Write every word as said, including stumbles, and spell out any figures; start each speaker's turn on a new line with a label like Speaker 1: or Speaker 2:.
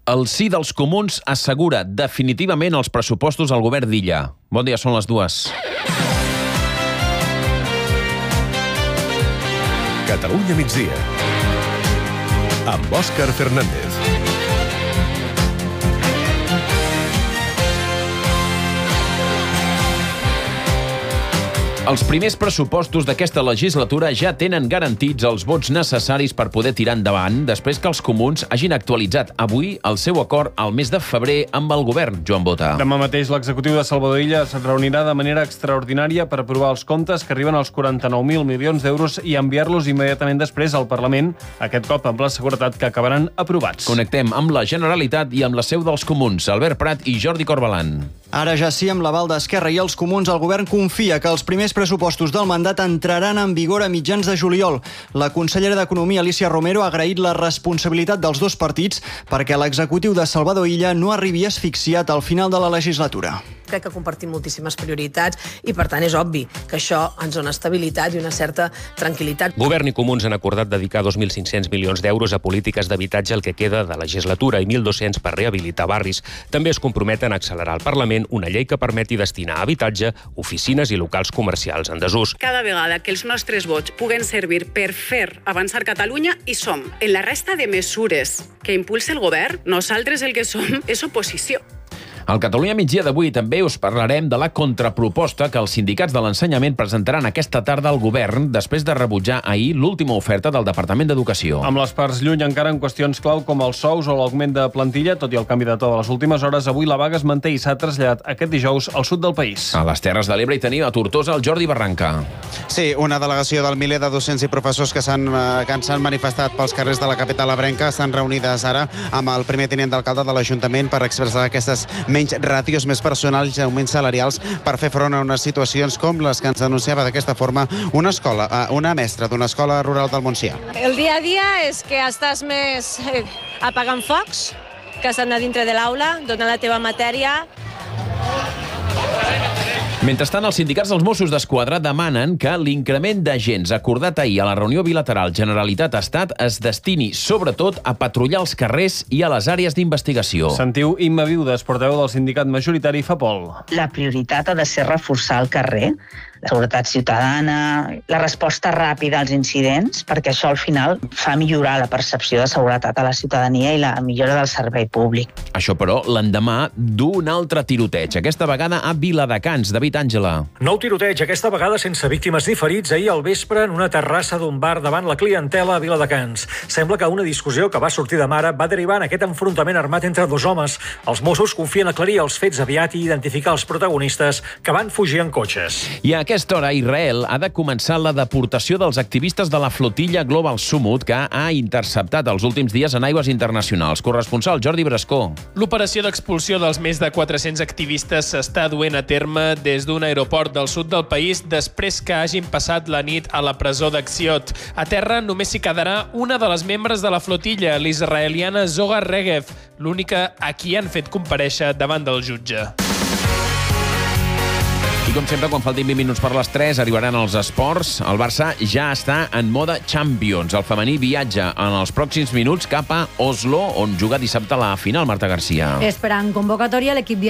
Speaker 1: El sí dels comuns assegura definitivament els pressupostos al govern d'Illa. Bon dia, són les dues.
Speaker 2: Catalunya migdia, amb Òscar Fernández.
Speaker 1: Els primers pressupostos d'aquesta legislatura ja tenen garantits els vots necessaris per poder tirar endavant després que els comuns hagin actualitzat avui el seu acord al mes de febrer amb el govern, Joan Bota.
Speaker 3: Demà mateix l'executiu de Salvador Illa es reunirà de manera extraordinària per aprovar els comptes que arriben als quaranta-nou mil milions d'euros i enviar-los immediatament després al Parlament, aquest cop amb la seguretat que acabaran aprovats.
Speaker 1: Connectem amb la Generalitat i amb la seu dels comuns, Albert Prat i Jordi Corbalan.
Speaker 4: Ara ja sí, amb l'aval d'Esquerra i els comuns, el govern confia que els primers pressupostos del mandat entraran en vigor a mitjans de juliol. La consellera d'Economia, Alícia Romero, ha agraït la responsabilitat dels dos partits perquè l'executiu de Salvador Illa no arribi asfixiat al final de la legislatura.
Speaker 5: Crec que compartim moltíssimes prioritats i, per tant, és obvi que això ens dona estabilitat i una certa tranquil·litat.
Speaker 6: Govern i comuns han acordat dedicar dos mil cinc-cents milions d'euros a polítiques d'habitatge el que queda de legislatura i mil dos-cents per rehabilitar barris. També es comprometen a accelerar al Parlament una llei que permeti destinar a habitatge oficines i locals comercials en desús.
Speaker 7: Cada vegada que els nostres vots puguen servir per fer avançar Catalunya, hi som. En la resta de mesures que impulsa el govern, nosaltres el que som és oposició.
Speaker 1: Al Catalunya migdia d'avui també us parlarem de la contraproposta que els sindicats de l'ensenyament presentaran aquesta tarda al govern després de rebutjar ahir l'última oferta del Departament d'Educació.
Speaker 3: Amb les parts lluny encara en qüestions clau com els sous o l'augment de plantilla, tot i el canvi de to de les últimes hores, avui la vaga es manté i s'ha traslladat aquest dijous al sud del país.
Speaker 1: A les Terres de l'Ebre hi tenim a Tortosa el Jordi Barranca.
Speaker 8: Sí, una delegació del miler de docents i professors que s'han que s'han manifestat pels carrers de la capital ebrenca estan reunides ara amb el primer tinent d'alcalde de l'Ajuntament per expressar aquestes menys ràtios, més personals i augments salarials per fer front a unes situacions com les que ens denunciava d'aquesta forma una escola, una mestra d'una escola rural del Montsià.
Speaker 9: El dia a dia és que estàs més eh, apagant focs, que estan a dintre de l'aula, donant la teva matèria.
Speaker 1: Mentrestant, els sindicats dels Mossos d'Esquadra demanen que l'increment d'agents acordat ahir a la reunió bilateral Generalitat-Estat es destini, sobretot, a patrullar els carrers i a les àrees d'investigació.
Speaker 3: Sentiu Imma Viudes, portaveu del sindicat majoritari FAPOL.
Speaker 10: La prioritat ha de ser reforçar el carrer, la seguretat ciutadana, la resposta ràpida als incidents, perquè això al final fa millorar la percepció de seguretat a la ciutadania i la millora del servei públic.
Speaker 1: Això, però, l'endemà d'un altre tiroteig, aquesta vegada a Viladecans. David Àngela.
Speaker 11: Nou tiroteig, aquesta vegada sense víctimes ni ferits, ahir al vespre en una terrassa d'un bar davant la clientela a Viladecans. Sembla que una discussió que va sortir de mare va derivar en aquest enfrontament armat entre dos homes. Els Mossos confien aclarir els fets aviat i identificar els protagonistes que van fugir en cotxes.
Speaker 1: I a aquesta hora, Israel ha de començar la deportació dels activistes de la flotilla Global Summit que ha interceptat els últims dies en aigües internacionals. Corresponsal Jordi Brascó.
Speaker 12: L'operació d'expulsió dels més de quatre-cents activistes s'està duent a terme des d'un aeroport del sud del país després que hagin passat la nit a la presó d'Axiot. A terra només s'hi quedarà una de les membres de la flotilla, l'israeliana Zohar Regev, l'única a qui han fet comparèixer davant del jutge.
Speaker 1: I com sempre, quan faltin vint minuts per les tres, arribaran els esports. El Barça ja està en mode Champions. El femení viatja en els pròxims minuts cap a Oslo, on juga dissabte la final, Marta Garcia.
Speaker 13: Esperant convocatòria, l'equip